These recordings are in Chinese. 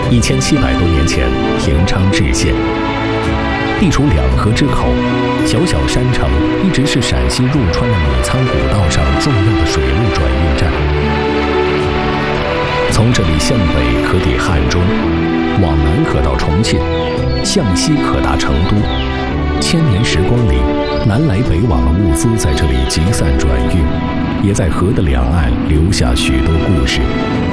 1700多年前，平昌治县地处两河之口，小小山城一直是陕西入川的米仓古道上重要的水路转运站。从这里向北可抵汉中，往南可到重庆，向西可达成都。千年时光里，南来北往的物资在这里集散转运，也在河的两岸留下许多故事。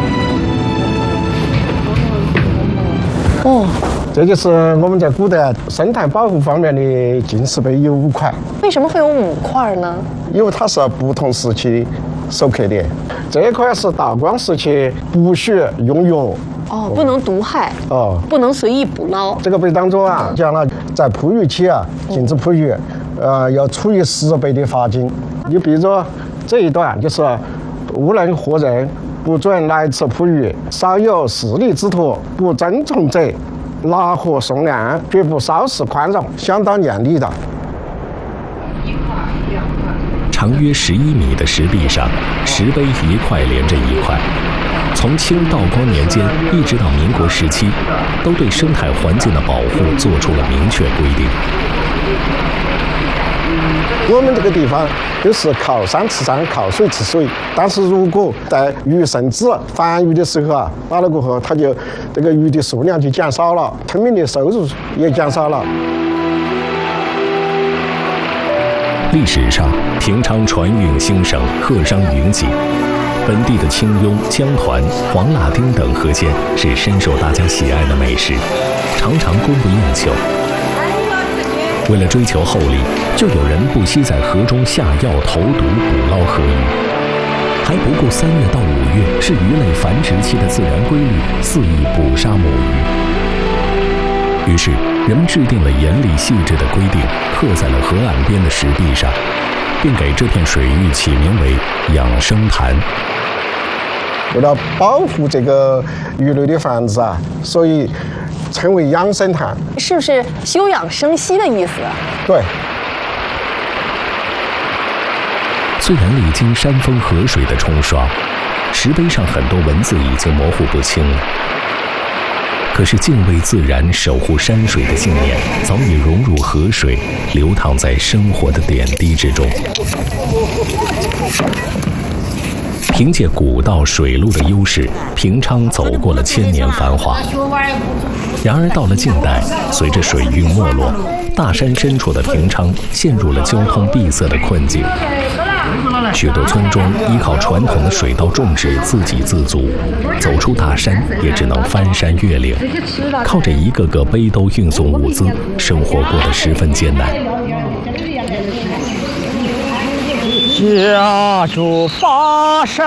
哦，这就是我们在古代生态保护方面的进士碑有5块。 为什么会有5块呢？ 因为它是不同时期授刻的。这块是大光时期不许用油。 哦，不能毒害。 哦， 不能随意捕捞。 这个碑当中啊，讲了在捕鱼期啊禁止捕鱼，要处以10倍的罚金。你比如说这一段就是无论何人不准来此捕鱼，稍有势利之徒不遵从者，拿河送岸，绝不稍事宽容，相当严厉的。 长约11米的石壁上，石碑一块连着一块。从清道光年间一直到民国时期，都对生态环境的保护做出了明确规定。 我们这个地方就是靠山吃山，靠水吃水。但是如果在鱼剩子繁育的时候啊，完了过后，它就这个鱼的数量就减少了，村民的收入也减少了。 历史上，平昌船运兴盛，客商云集。本地的青邕、江团、黄辣丁等河鲜是深受大家喜爱的美食，常常供不应求。为了追求厚利，就有人不惜在河中下药投毒捕捞河鱼。还不顾3月到5月是鱼类繁殖期的自然规律，肆意捕杀母鱼。于是，人们制定了严厉细致的规定，刻在了河岸边的石壁上，并给这片水域起名为养生潭。 为了保护这个鱼类的繁殖啊，所以称为养生潭。 是不是休养生息的意思？ 对。 虽然历经山风河水的冲刷，石碑上很多文字已经模糊不清了，可是敬畏自然、守护山水的信念早已融入河水，流淌在生活的点滴之中。凭借古道水路的优势，平昌走过了1000年繁华。然而到了近代，随着水运没落，大山深处的平昌陷入了交通闭塞的困境。许多村庄依靠传统的水稻种植自给自足，走出大山也只能翻山越岭，靠着一个个背兜运送物资，生活过得十分艰难。 家住巴山。